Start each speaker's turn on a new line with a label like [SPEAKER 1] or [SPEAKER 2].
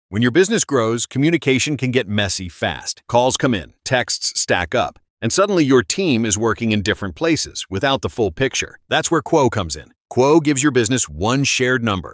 [SPEAKER 1] When your business grows, communication can get messy fast. Calls come in, texts stack up, and suddenly your team is working in different places without the full picture. That's where Quo comes in. Quo gives your business one shared number,